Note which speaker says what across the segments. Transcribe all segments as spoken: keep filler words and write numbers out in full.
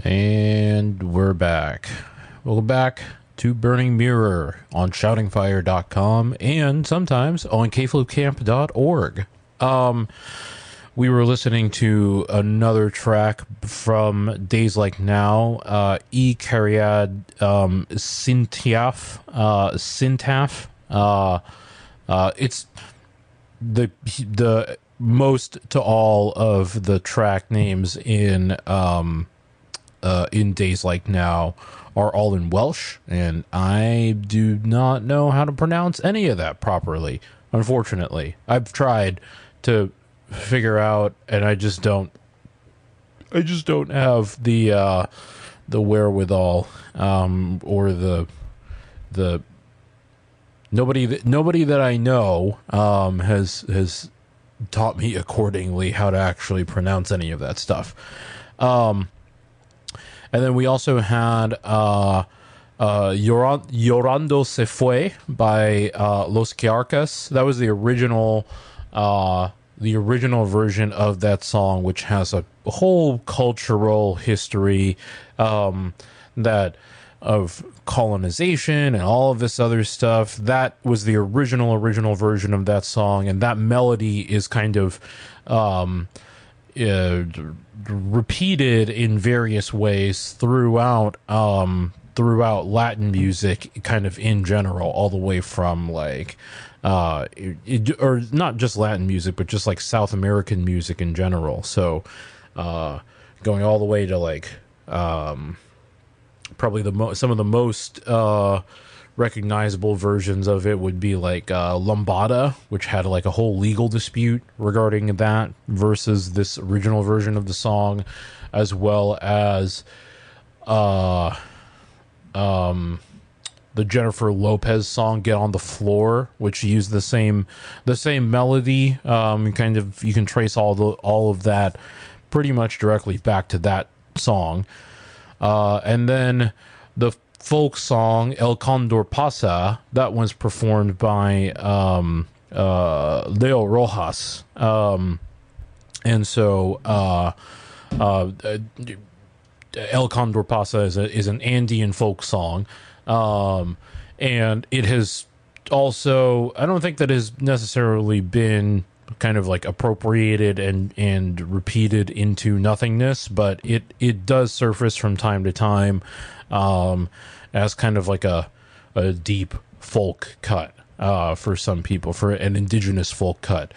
Speaker 1: And we're back. Welcome back to Burning Mirror on shouting fire dot com and sometimes on k flip camp dot org. Um, we were listening to another track from Days Like Now, uh, E. Cariad um, Sintiaf, uh, Sintaf. Uh, uh, it's the the most to all of the track names in um, uh, in Days Like Now are all in Welsh, and I do not know how to pronounce any of that properly. Unfortunately, I've tried to figure out, and I just don't. I just don't have the uh, the wherewithal um, or the the nobody that nobody that I know um, has has taught me accordingly how to actually pronounce any of that stuff. Um, and then we also had uh, uh, Lloran- Llorando Se Fue by uh, Los Quiarcas. That was the original. Uh, the original version of that song, which has a whole cultural history um, that of colonization and all of this other stuff. That was the original, original version of that song, and that melody is kind of um, uh, repeated in various ways throughout um, throughout Latin music, kind of in general, all the way from like uh it, it, or not just Latin music, but just like South American music in general. So uh going all the way to like um probably the mo- some of the most uh recognizable versions of it would be like uh Lambada, which had like a whole legal dispute regarding that versus this original version of the song, as well as uh um the Jennifer Lopez song "Get on the Floor," which used the same the same melody. Um, kind of you can trace all the all of that pretty much directly back to that song. Uh, and then the folk song "El Condor Pasa," that was performed by um, uh, Leo Rojas. Um, and so uh, uh, "El Condor Pasa" is a, is an Andean folk song. Um, and it has also, I don't think that has necessarily been kind of like appropriated and, and repeated into nothingness, but it, it does surface from time to time, um, as kind of like a, a deep folk cut, uh, for some people, for an indigenous folk cut.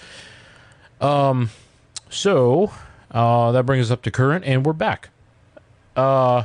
Speaker 1: Um, so, uh, that brings us up to current, and we're back. Uh,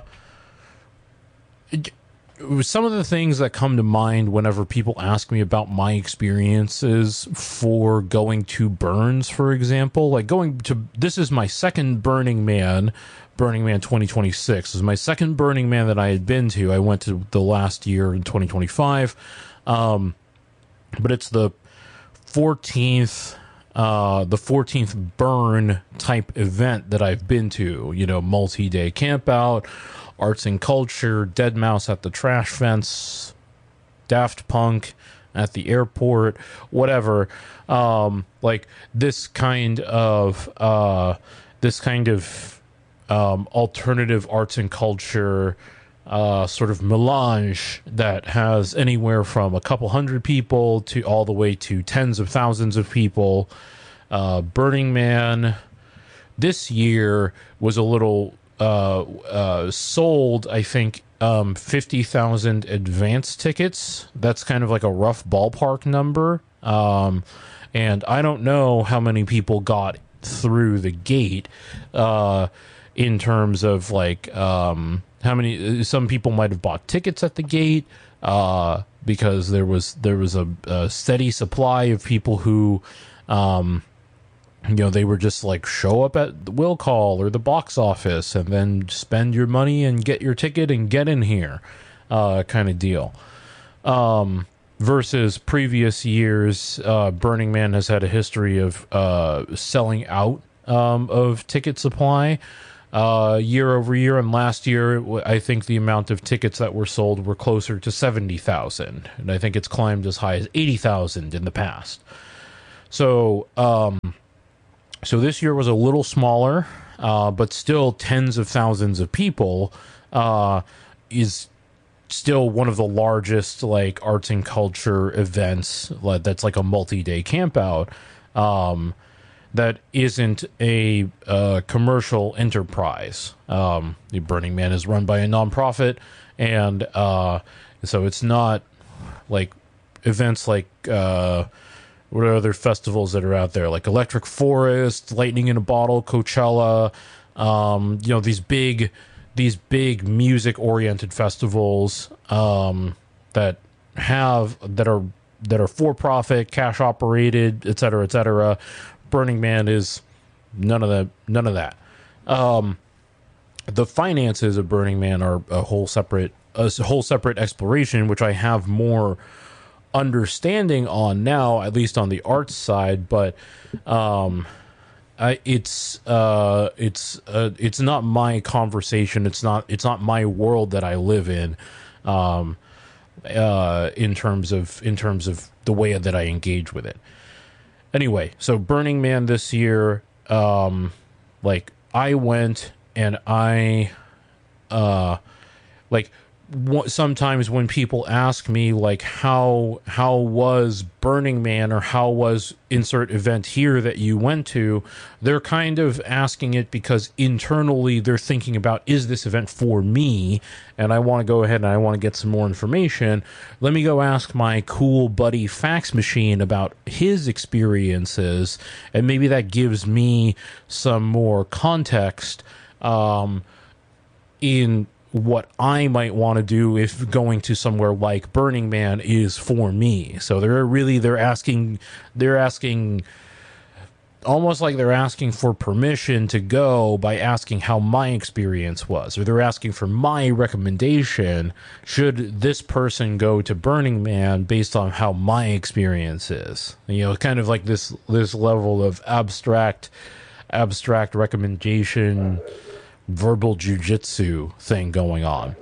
Speaker 1: it, Some of the things that come to mind whenever people ask me about my experiences for going to Burns, for example, like going to, this is my second Burning Man, Burning Man twenty twenty-six. This is my second Burning Man that I had been to. I went to the last year in twenty twenty-five, um, but it's the fourteenth, uh, the fourteenth burn type event that I've been to, you know, multi-day camp out, arts and culture, Dead Mouse at the trash fence, Daft Punk at the airport, whatever. Um, like this kind of uh, this kind of um, alternative arts and culture uh, sort of melange that has anywhere from a couple hundred people to all the way to tens of thousands of people. Uh, Burning Man this year was a little uh uh sold, I think, um fifty thousand advance tickets. That's kind of like a rough ballpark number, um and I don't know how many people got through the gate uh in terms of like um how many. Some people might have bought tickets at the gate uh because there was there was a, a steady supply of people who um you know, they were just like show up at the will call or the box office and then spend your money and get your ticket and get in here, uh, kind of deal. Um, versus previous years, uh, Burning Man has had a history of uh, selling out um, of ticket supply uh, year over year. And last year, I think the amount of tickets that were sold were closer to seventy thousand. And I think it's climbed as high as eighty thousand in the past. So, um, So this year was a little smaller, uh, but still tens of thousands of people, uh, is still one of the largest like arts and culture events. Like, that's like a multi-day campout. Um, that isn't a uh, commercial enterprise. Um, the Burning Man is run by a nonprofit, and uh, so it's not like events like uh, what are other festivals that are out there, like Electric Forest, Lightning in a Bottle, Coachella. Um, you know, these big, these big music-oriented festivals um, that have that are that are for-profit, cash-operated, et cetera, et cetera. Burning Man is none of that. None of that. Um, the finances of Burning Man are a whole separate, a whole separate exploration, which I have more understanding on now, at least on the arts side. But um, I, it's uh, it's uh, it's not my conversation. It's not it's not my world that I live in. Um, uh, in terms of in terms of the way that I engage with it. Anyway, so Burning Man this year, um, like I went and I, uh, like w- sometimes when people ask me like how how was Burning Man or how was insert event here that you went to, they're kind of asking it because internally they're thinking about, is this event for me? And I want to go ahead and I want to get some more information. Let me go ask my cool buddy Fax Machine about his experiences, and maybe that gives me some more context um, in what I might want to do if going to somewhere like Burning Man is for me. So they're really they're asking they're asking almost like they're asking for permission to go by asking how my experience was, or they're asking for my recommendation. Should this person go to Burning Man based on how my experience is? You know, kind of like this this level of abstract abstract recommendation, verbal jujitsu thing going on.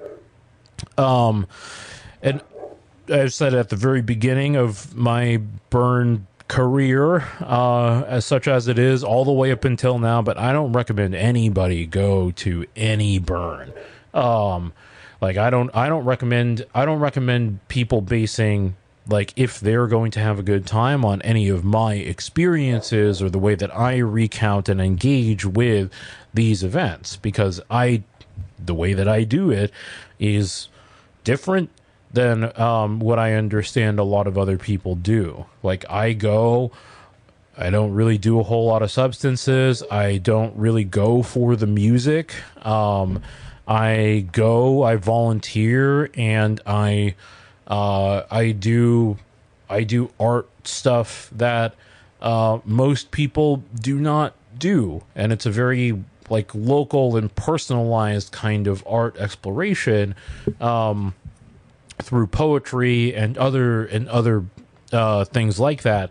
Speaker 1: Um, and I said at the very beginning of my burn career, uh, as such as it is, all the way up until now, but I don't recommend anybody go to any burn. Um, like I don't, I don't recommend, I don't recommend people basing like if they're going to have a good time on any of my experiences or the way that I recount and engage with these events, because I, the way that I do it is different than um, what I understand a lot of other people do. Like I go, I don't really do a whole lot of substances. I don't really go for the music. Um, I go, I volunteer, and I, uh, I do, I do art stuff that uh, most people do not do, and it's a very like local and personalized kind of art exploration. Um, through poetry and other and other uh, things like that.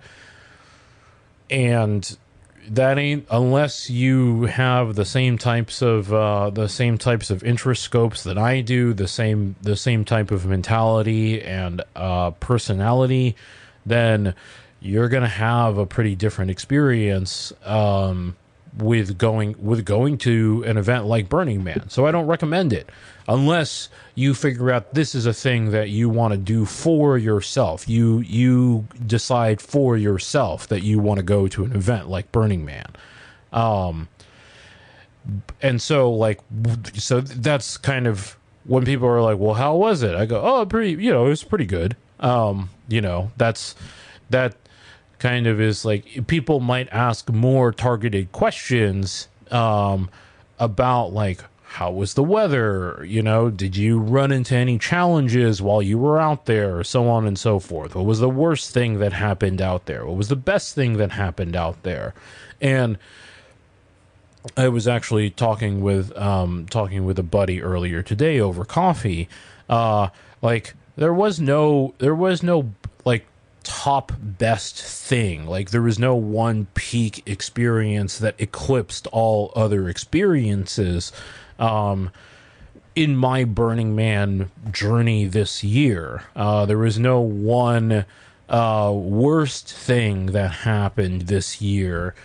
Speaker 1: And that ain't, unless you have the same types of uh, the same types of interest scopes that I do, the same the same type of mentality and uh, personality, then you're gonna have a pretty different experience um, with going with going to an event like Burning Man. So I don't recommend it unless you figure out this is a thing that you want to do for yourself. You you decide for yourself that you want to go to an event like Burning Man. Um, and so like so that's kind of when people are like, well, how was it? I go, oh, pretty, you know, it was pretty good. Um, you know, that's that kind of is like, people might ask more targeted questions um, about like, how was the weather? You know, did you run into any challenges while you were out there? So on and so forth. What was the worst thing that happened out there? What was the best thing that happened out there? And I was actually talking with um, talking with a buddy earlier today over coffee. Uh, like there was no there was no like top best thing. Like there was no one peak experience that eclipsed all other experiences um in my Burning Man journey this year. Uh there was no one uh worst thing that happened this year